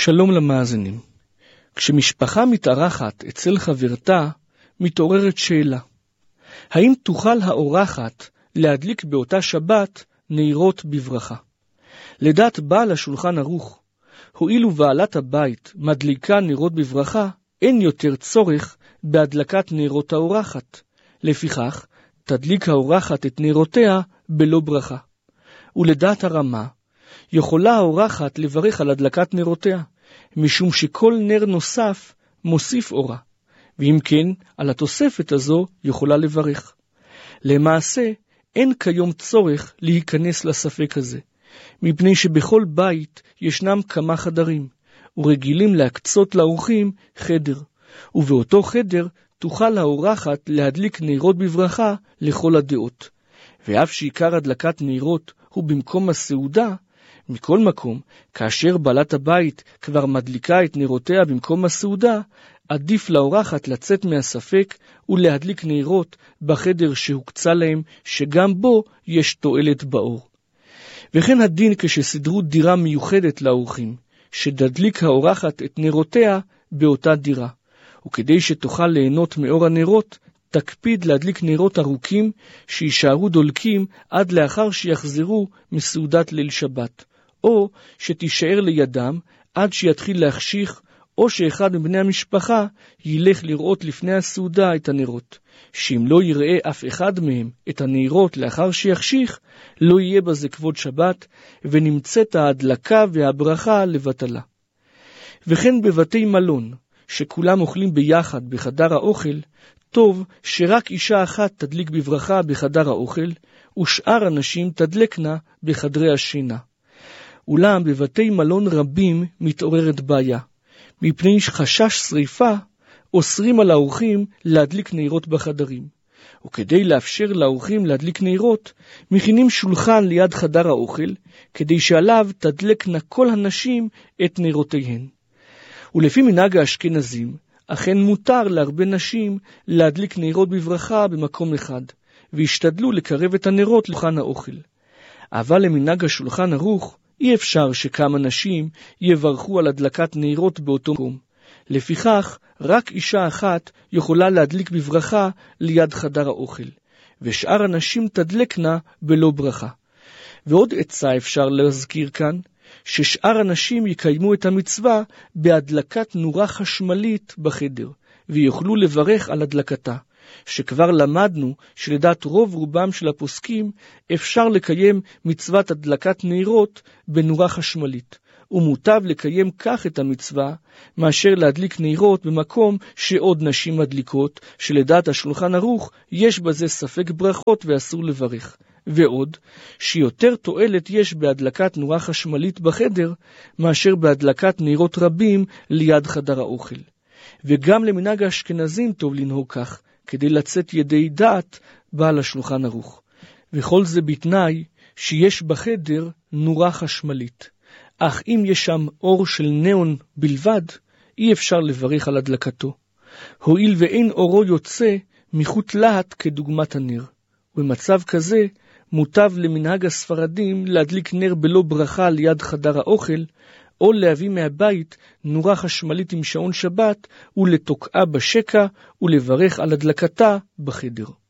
שלום למאזינים. כשמשפחה מתארחת אצל חברתה, מתעוררת שאלה. האם תוכל האורחת להדליק באותה שבת נרות בברכה? לדעת בעל השולחן ערוך, הואיל ובעלת הבית מדליקה נרות בברכה, אין יותר צורך בהדלקת נרות האורחת. לפיכך, תדליק האורחת את נרותיה בלא ברכה. ולדעת הרמה, יכולה האורחת לברך על הדלקת נרותיה, משום שכל נר נוסף מוסיף אורה, ואם כן, על התוספת הזו יכולה לברך. למעשה, אין כיום צורך להיכנס לספק הזה, מפני שבכל בית ישנם כמה חדרים, ורגילים להקצות לאורחים חדר, ובאותו חדר תוכל האורחת להדליק נרות בברכה לכל הדעות. ואף שעיקר הדלקת נרות הוא במקום הסעודה, מכל מקום, כאשר בעלת הבית כבר מדליקה את נרותיה במקום הסעודה, עדיף לאורחת לצאת מהספק ולהדליק נרות בחדר שהוקצה להם, שגם בו יש תועלת באור. וכן הדין כשסדרו דירה מיוחדת לאורחים, שתדליק האורחת את נרותיה באותה דירה. וכדי שתוכל ליהנות מאור הנרות, תקפיד להדליק נרות ארוכים שישארו דולקים עד לאחר שיחזרו מסעודת ליל שבת, או שתישאר לידם עד שיתחיל להחשיך, או שאחד מבני המשפחה ילך לראות לפני הסעודה את הנרות, שאם לא יראה אף אחד מהם את הנרות לאחר שיחשיך, לא יהיה בזה כבוד שבת, ונמצאת ההדלקה והברכה לבטלה. וכן בבתי מלון, שכולם אוכלים ביחד בחדר האוכל, טוב שרק אישה אחת תדליק בברכה בחדר האוכל, ושאר אנשים תדלקנה בחדרי השינה. אולם בבתי מלון רבים מתעוררת בעיה, מפני חשש שריפה אוסרים על האורחים להדליק נרות בחדרים. וכדי לאפשר לאורחים להדליק נרות, מכינים שולחן ליד חדר האוכל, כדי שעליו תדלקנה כל הנשים את נרותיהן. ולפי מנהג האשכנזים, אכן מותר להרבה נשים להדליק נרות בברכה במקום אחד, והשתדלו לקרב את הנרות לשולחן האוכל. אבל למנהג השולחן ערוך, אי אפשר שכמה נשים יברכו על הדלקת נרות באותו מקום. לפיכך, רק אישה אחת יכולה להדליק בברכה ליד חדר האוכל, ושאר הנשים תדלקנה בלא ברכה. ועוד עצה אפשר להזכיר כאן, ששאר הנשים יקיימו את המצווה בהדלקת נורה חשמלית בחדר, ויוכלו לברך על הדלקתה, שכבר למדנו שלדעת רוב רובם של הפוסקים אפשר לקיים מצוות הדלקת נרות בנורה חשמלית, ומוטב לקיים כך את המצווה מאשר להדליק נרות במקום שעוד נשים מדליקות, שלדעת השולחן ערוך יש בזה ספק ברכות ואסור לברך. ועוד, שיותר תועלת יש בהדלקת נורה חשמלית בחדר, מאשר בהדלקת נרות רבים ליד חדר האוכל. וגם למנהג האשכנזים טוב לנהוג כך, כדי לצאת ידי דעת בעל השולחן ערוך. וכל זה בתנאי שיש בחדר נורה חשמלית. אך אם יש שם אור של נאון בלבד, אי אפשר לברך על הדלקתו. הואיל ואין אורו יוצא מחוט להט כדוגמת הנר. ובמצב כזה, מוטב למנהג הספרדים להדליק נר בלא ברכה ליד חדר האוכל, או להביא מהבית נורה חשמלית עם שעון שבת, ולתוקעה בשקע, ולברך על הדלקתה בחדר.